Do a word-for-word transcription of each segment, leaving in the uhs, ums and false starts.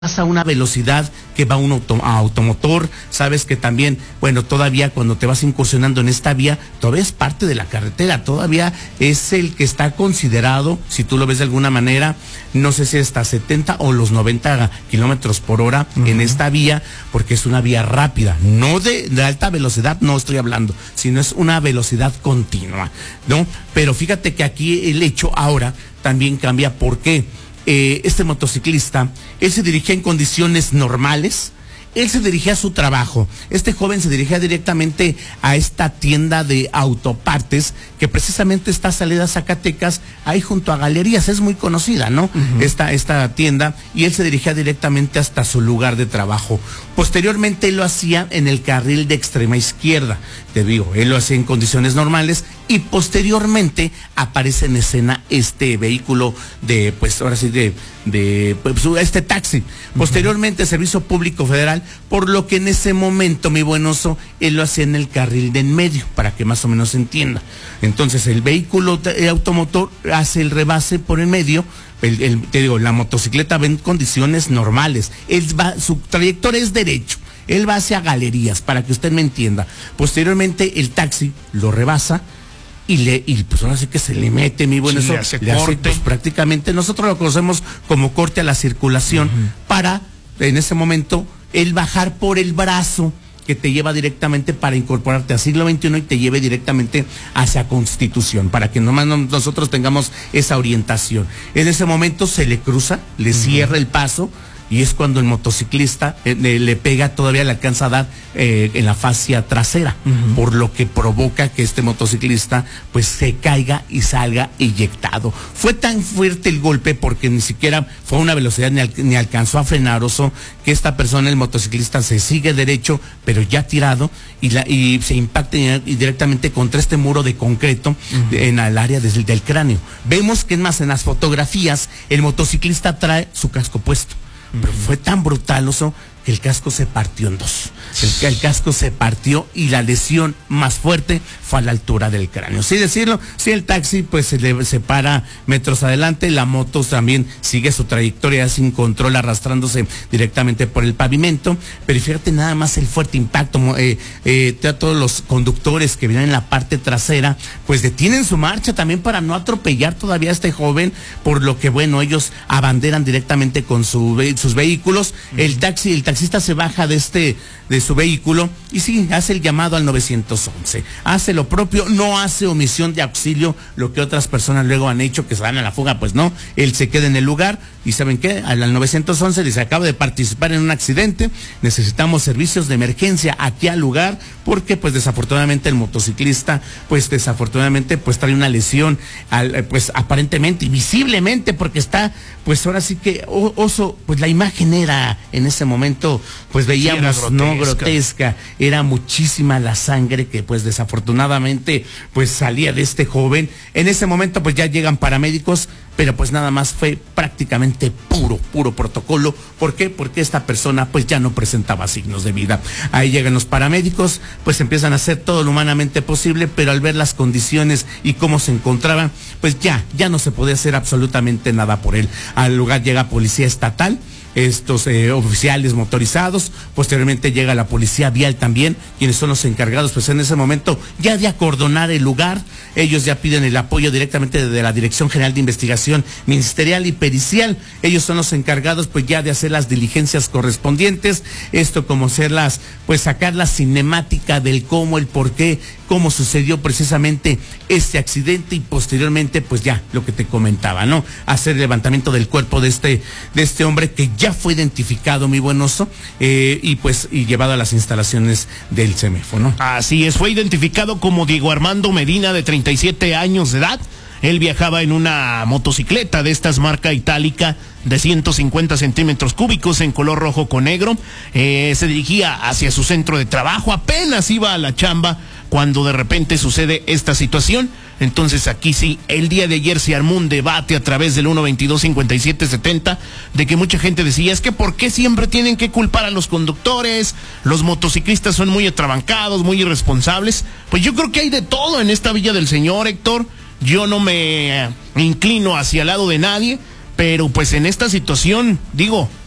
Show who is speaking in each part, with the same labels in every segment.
Speaker 1: a una velocidad que va un auto, a automotor, sabes que también, bueno, todavía cuando te vas incursionando en esta vía, todavía es parte de la carretera, todavía es el que está considerado, si tú lo ves de alguna manera, no sé si hasta setenta o los noventa kilómetros por hora uh-huh. en esta vía, porque es una vía rápida, no de, de alta velocidad, no estoy hablando, sino es una velocidad continua, ¿no? Pero fíjate que aquí el hecho ahora también cambia, ¿por qué? Eh, este motociclista, él se dirigía en condiciones normales, él se dirigía a su trabajo, este joven se dirigía directamente a esta tienda de autopartes que precisamente está salida a Zacatecas, ahí junto a Galerías, es muy conocida, ¿no? Uh-huh. Esta, esta tienda, y él se dirigía directamente hasta su lugar de trabajo. Posteriormente él lo hacía en el carril de extrema izquierda, te digo, él lo hacía en condiciones normales y posteriormente aparece en escena este vehículo de, pues ahora sí, de, de pues, este taxi. Posteriormente, uh-huh. Servicio Público Federal, por lo que en ese momento, mi buen oso, él lo hacía en el carril de en medio, para que más o menos se entienda. Entonces, el vehículo el automotor hace el rebase por en medio. El, el, te digo, la motocicleta va en condiciones normales. Él va, su trayectoria es derecho. Él va hacia Galerías, para que usted me entienda. Posteriormente, el taxi lo rebasa y le, y pues ahora sí que se le mete, mi buen, sí, eso,
Speaker 2: le hace
Speaker 1: le
Speaker 2: corte.
Speaker 1: Hace, pues, prácticamente, nosotros lo conocemos como corte a la circulación, uh-huh. para, en ese momento, el bajar por el brazo que te lleva directamente para incorporarte a siglo veintiuno y te lleve directamente hacia Constitución, para que nomás no, nosotros tengamos esa orientación. En ese momento se le cruza, le uh-huh. cierra el paso, y es cuando el motociclista eh, le, le pega, todavía le alcanza a dar eh, en la fascia trasera, uh-huh. por lo que provoca que este motociclista pues se caiga y salga eyectado. Fue tan fuerte el golpe, porque ni siquiera fue a una velocidad ni, al, ni alcanzó a frenar, oso, que esta persona, el motociclista, se sigue derecho, pero ya tirado, y, la, y se impacta directamente contra este muro de concreto uh-huh. en el área del, del cráneo. Vemos que es más, en las fotografías, el motociclista trae su casco puesto. Pero fue tan brutal, oso, que el casco se partió en dos. El, el casco se partió y la lesión más fuerte fue a la altura del cráneo. Sí decirlo, sí, el taxi pues se le separa metros adelante, la moto también sigue su trayectoria sin control, arrastrándose directamente por el pavimento, pero fíjate nada más el fuerte impacto, eh, eh, a todos los conductores que vienen en la parte trasera, pues detienen su marcha también para no atropellar todavía a este joven, por lo que bueno, ellos abanderan directamente con su, sus vehículos, uh-huh. el taxi, el taxista se baja de este, de su vehículo y sí, hace el llamado al nueve once, hace lo propio, no hace omisión de auxilio, lo que otras personas luego han hecho, que se van a la fuga, pues no, él se queda en el lugar y ¿saben qué? Al, al nueve once dice, acaba de participar en un accidente, necesitamos servicios de emergencia aquí al lugar, porque pues desafortunadamente el motociclista, pues desafortunadamente pues trae una lesión, al, pues aparentemente y visiblemente, porque está, pues ahora sí que, oh, oso, pues la imagen era, en ese momento, pues veíamos, sí, no grotesca, era muchísima la sangre que pues desafortunadamente pues salía de este joven. En ese momento pues ya llegan paramédicos, pero pues nada más fue prácticamente puro, puro protocolo. ¿Por qué? Porque esta persona pues ya no presentaba signos de vida. Ahí llegan los paramédicos, pues empiezan a hacer todo lo humanamente posible, pero al ver las condiciones y cómo se encontraban, pues ya, ya no se podía hacer absolutamente nada por él. Al lugar llega policía estatal, estos eh, oficiales motorizados, posteriormente llega la policía vial también, quienes son los encargados pues en ese momento ya de acordonar el lugar. Ellos ya piden el apoyo directamente de la Dirección General de Investigación Ministerial y Pericial, ellos son los encargados pues ya de hacer las diligencias correspondientes, esto como hacerlas, pues sacar la cinemática del cómo, el por qué, cómo sucedió precisamente este accidente, y posteriormente pues ya lo que te comentaba, ¿no? Hacer el levantamiento del cuerpo de este, de este hombre que ya fue identificado, mi buen oso, eh, y pues y llevado a las instalaciones del CEMEFO, ¿no?
Speaker 2: Así es, fue identificado como Diego Armando Medina, de treinta y siete años de edad. Él viajaba en una motocicleta de estas marca itálica de ciento cincuenta centímetros cúbicos en color rojo con negro. Eh, se dirigía hacia su centro de trabajo, apenas iba a la chamba cuando de repente sucede esta situación. Entonces aquí sí, el día de ayer se armó un debate a través del uno veintidós cincuenta y siete setenta, de que mucha gente decía, es que ¿por qué siempre tienen que culpar a los conductores? Los motociclistas son muy atrabancados, muy irresponsables. Pues yo creo que hay de todo en esta Villa del Señor, Héctor. Yo no me inclino hacia el lado de nadie, pero pues en esta situación, digo,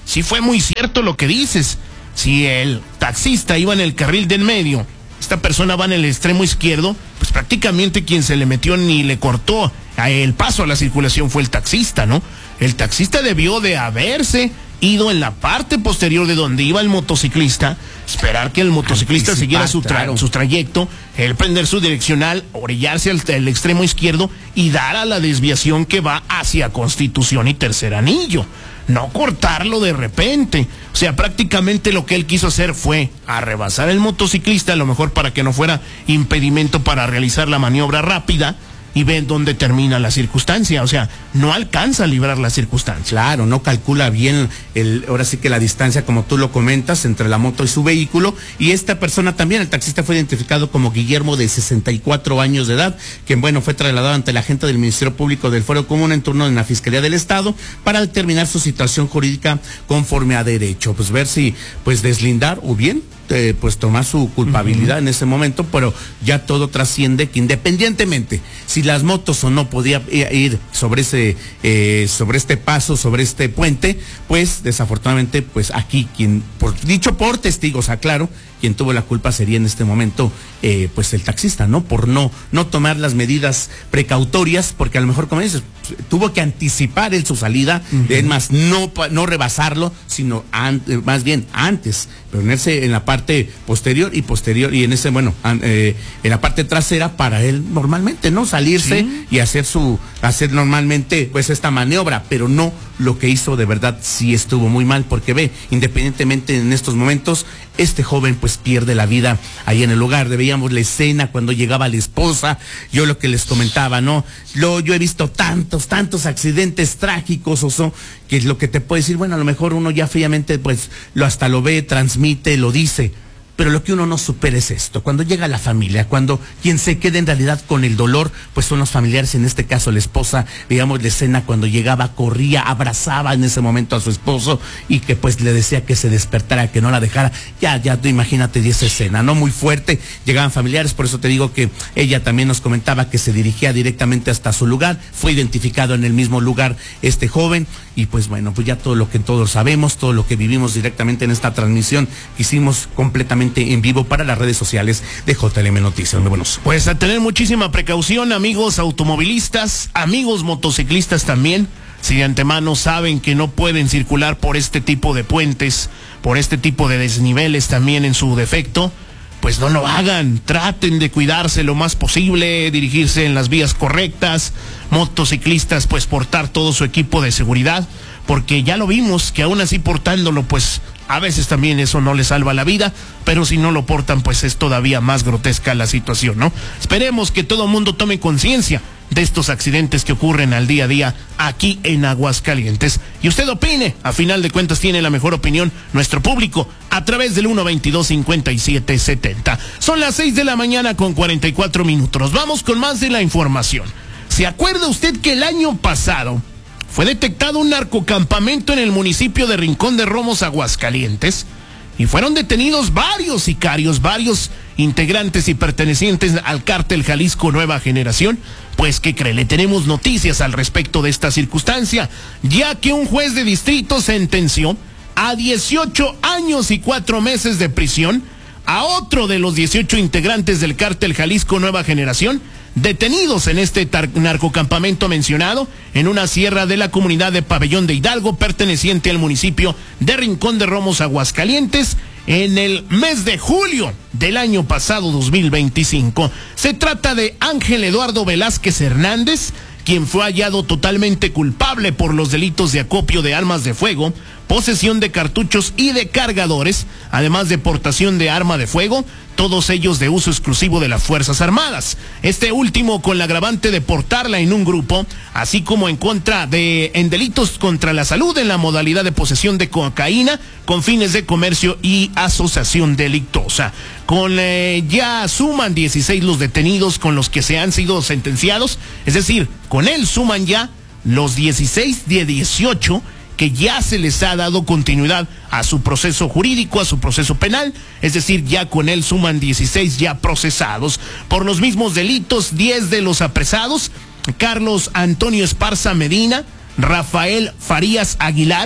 Speaker 2: sí fue muy cierto lo que dices. Si el taxista iba en el carril de en medio, esta persona va en el extremo izquierdo, pues prácticamente quien se le metió ni le cortó el paso a la circulación fue el taxista, ¿no? El taxista debió de haberse ido en la parte posterior de donde iba el motociclista, esperar que el motociclista
Speaker 1: Anticipar,
Speaker 2: siguiera su, tra
Speaker 1: claro.
Speaker 2: su trayecto, él prender su direccional, orillarse al, al extremo izquierdo y dar a la desviación que va hacia Constitución y Tercer Anillo. No cortarlo de repente. O sea, prácticamente lo que él quiso hacer fue a rebasar el motociclista, a lo mejor para que no fuera impedimento para realizar la maniobra rápida, y ven dónde termina la circunstancia. O sea, no alcanza a librar la circunstancia.
Speaker 1: Claro, no calcula bien el, ahora sí que la distancia, como tú lo comentas, entre la moto y su vehículo. Y esta persona también, el taxista, fue identificado como Guillermo, de sesenta y cuatro años de edad, quien, bueno, fue trasladado ante la agente del Ministerio Público del Fuero Común en turno en la Fiscalía del Estado para determinar su situación jurídica conforme a derecho. Pues ver si, pues, deslindar o bien Eh, pues tomar su culpabilidad uh-huh. en ese momento, pero ya todo trasciende que independientemente si las motos o no podía ir sobre ese eh, sobre este paso, sobre este puente, pues desafortunadamente, pues aquí quien, por dicho por testigos, aclaro, quien tuvo la culpa sería en este momento eh, pues el taxista, ¿no? Por no no tomar las medidas precautorias, porque a lo mejor, como dices, tuvo que anticipar él su salida, uh-huh. es más, no, no rebasarlo, sino an, más bien antes, ponerse en la parte posterior y posterior, y en ese, bueno, eh, en la parte trasera para él normalmente, ¿no? Salirse sí. y hacer su, hacer normalmente pues esta maniobra, pero no lo que hizo. De verdad sí estuvo muy mal, porque ve, independientemente en estos momentos, este joven pues pierde la vida ahí en el lugar. Veíamos la escena cuando llegaba la esposa, yo lo que les comentaba, ¿no? Lo, yo he visto tantos, tantos accidentes trágicos, Oso, que es lo que te puedo decir, bueno, a lo mejor uno ya fríamente pues lo hasta lo ve, transmite, lo dice, pero lo que uno no supera es esto, cuando llega la familia, cuando quien se queda en realidad con el dolor, pues son los familiares, en este caso la esposa. Digamos la escena cuando llegaba, corría, abrazaba en ese momento a su esposo y que pues le decía que se despertara, que no la dejara. Ya, ya tú imagínate esa escena, ¿no? Muy fuerte, llegaban familiares, por eso te digo que ella también nos comentaba que se dirigía directamente hasta su lugar, fue identificado en el mismo lugar este joven, y pues bueno, pues ya todo lo que todos sabemos, todo lo que vivimos directamente en esta transmisión que hicimos completamente en vivo para las redes sociales de J L M Noticias. Muy buenos.
Speaker 2: Pues a tener muchísima precaución, amigos automovilistas, amigos motociclistas también. Si de antemano saben que no pueden circular por este tipo de puentes, por este tipo de desniveles también en su defecto, pues no lo hagan. Traten de cuidarse lo más posible, dirigirse en las vías correctas. Motociclistas, pues portar todo su equipo de seguridad, porque ya lo vimos que aún así portándolo, pues a veces también eso no les salva la vida, pero si no lo portan, pues es todavía más grotesca la situación, ¿no? Esperemos que todo el mundo tome conciencia de estos accidentes que ocurren al día a día aquí en Aguascalientes. Y usted opine, a final de cuentas tiene la mejor opinión nuestro público a través del uno veintidós cincuenta y siete setenta. Son las seis de la mañana con cuarenta y cuatro minutos. Vamos con más de la información. ¿Se acuerda usted que el año pasado fue detectado un narcocampamento en el municipio de Rincón de Romos, Aguascalientes? Y fueron detenidos varios sicarios, varios integrantes y pertenecientes al cártel Jalisco Nueva Generación. Pues, ¿qué cree? Le tenemos noticias al respecto de esta circunstancia, ya que un juez de distrito sentenció a dieciocho años y cuatro meses de prisión a otro de los dieciocho integrantes del cártel Jalisco Nueva Generación, detenidos en este narcocampamento mencionado en una sierra de la comunidad de Pabellón de Hidalgo, perteneciente al municipio de Rincón de Romos, Aguascalientes, en el mes de julio del año pasado, dos mil veinticinco. Se trata de Ángel Eduardo Velázquez Hernández, quien fue hallado totalmente culpable por los delitos de acopio de armas de fuego, posesión de cartuchos y de cargadores, además de portación de arma de fuego, todos ellos de uso exclusivo de las Fuerzas Armadas. Este último con la agravante de portarla en un grupo, así como en contra de en delitos contra la salud en la modalidad de posesión de cocaína con fines de comercio y asociación delictuosa. Con eh, ya suman dieciséis los detenidos con los que se han sido sentenciados, es decir, con él suman ya los dieciséis de dieciocho que ya se les ha dado continuidad a su proceso jurídico, a su proceso penal, es decir, ya con él suman dieciséis ya procesados por los mismos delitos. Diez de los apresados: Carlos Antonio Esparza Medina, Rafael Farías Aguilar,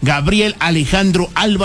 Speaker 2: Gabriel Alejandro Álvarez.